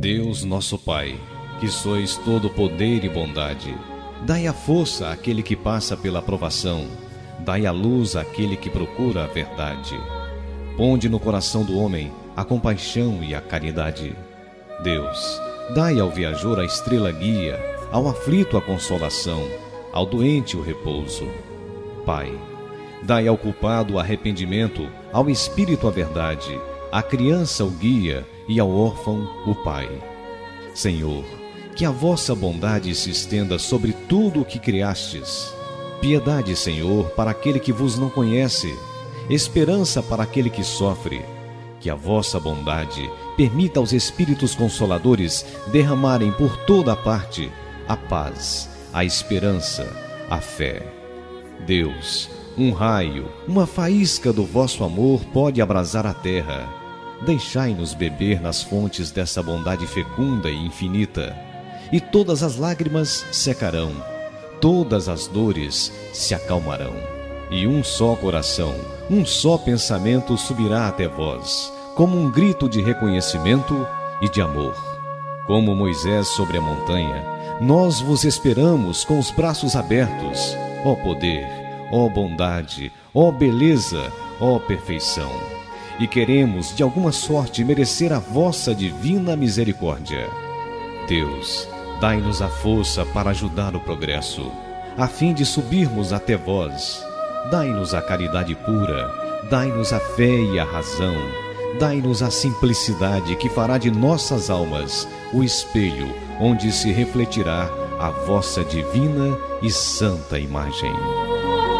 Deus nosso Pai, que sois todo poder e bondade, dai a força àquele que passa pela provação, dai a luz àquele que procura a verdade. Ponde no coração do homem a compaixão e a caridade. Deus, dai ao viajor a estrela guia, ao aflito a consolação, ao doente o repouso. Pai, dai ao culpado o arrependimento, ao espírito a verdade, à criança o guia e ao órfão o pai. Senhor, que a vossa bondade se estenda sobre tudo o que criastes. Piedade, Senhor, para aquele que vos não conhece, esperança para aquele que sofre. Que a vossa bondade permita aos Espíritos Consoladores derramarem por toda a parte a paz, a esperança, a fé. Deus, um raio, uma faísca do vosso amor pode abrasar a terra. Deixai-nos beber nas fontes dessa bondade fecunda e infinita, e todas as lágrimas secarão, todas as dores se acalmarão. E um só coração, um só pensamento subirá até vós, como um grito de reconhecimento e de amor. Como Moisés sobre a montanha, nós vos esperamos com os braços abertos, ó poder, ó bondade, ó beleza, ó perfeição. E queremos, de alguma sorte, merecer a vossa divina misericórdia. Deus, dai-nos a força para ajudar o progresso, a fim de subirmos até vós. Dai-nos a caridade pura, dai-nos a fé e a razão, dai-nos a simplicidade que fará de nossas almas o espelho onde se refletirá a vossa divina e santa imagem.